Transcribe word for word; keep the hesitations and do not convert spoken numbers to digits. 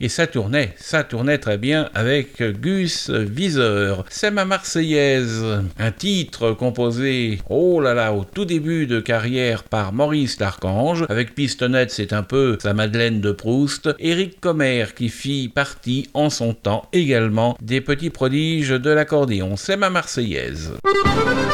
Et ça tournait, ça tournait très bien avec Gus Viseur. C'est ma Marseillaise, un titre composé, oh là là, au tout début de carrière par Maurice Larchange. Avec Pistonnette, c'est un peu sa Madeleine de Proust. Éric Commer qui fit partie en son temps également des petits prodiges de l'accordéon. C'est ma Marseillaise.